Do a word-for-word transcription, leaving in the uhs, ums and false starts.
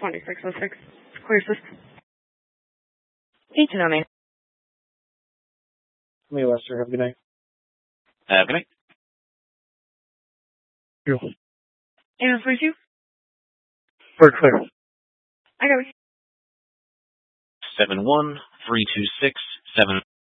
twenty-six oh six. Clear system. Need to know, man. Me, Lester. Have a good night. Uh, good night. You. And for you? We're clear. I got it. Seven one three two six seven.